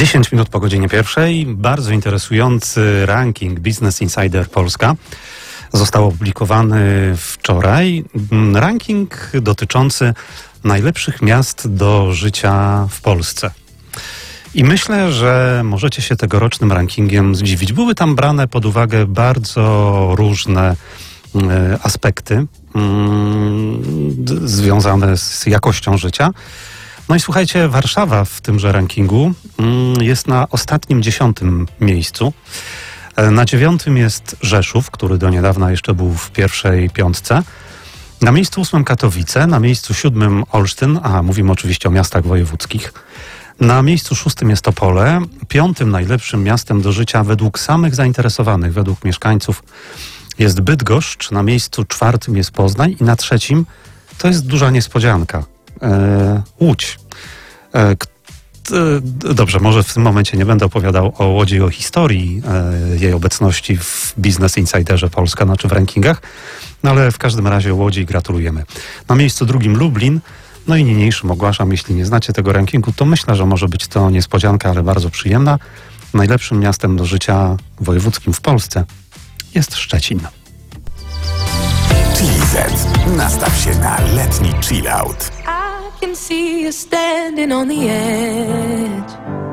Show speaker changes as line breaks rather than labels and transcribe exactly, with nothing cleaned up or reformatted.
dziesięć minut po godzinie pierwszej. Bardzo interesujący ranking Business Insider Polska został opublikowany wczoraj. Ranking dotyczący najlepszych miast do życia w Polsce. I myślę, że możecie się tegorocznym rankingiem zdziwić. Były tam brane pod uwagę bardzo różne y, aspekty y, związane z jakością życia. No i słuchajcie, Warszawa w tymże rankingu y, jest na ostatnim dziesiątym miejscu. Na dziewiątym jest Rzeszów, który do niedawna jeszcze był w pierwszej piątce. Na miejscu ósmym Katowice, na miejscu siódmym Olsztyn, a mówimy oczywiście o miastach wojewódzkich. Na miejscu szóstym jest Opole, piątym najlepszym miastem do życia według samych zainteresowanych, według mieszkańców jest Bydgoszcz, na miejscu czwartym jest Poznań i na trzecim, to jest duża niespodzianka, e, Łódź. E, Dobrze, może w tym momencie nie będę opowiadał o Łodzi i o historii e, jej obecności w Business Insiderze Polska, znaczy w rankingach, no ale w każdym razie Łodzi gratulujemy. Na miejscu drugim Lublin, no i niniejszym ogłaszam, jeśli nie znacie tego rankingu, to myślę, że może być to niespodzianka, ale bardzo przyjemna. Najlepszym miastem do życia wojewódzkim w Polsce jest Szczecin.
G Z. Nastaw się na letni chill out.
I can see you standing on the edge.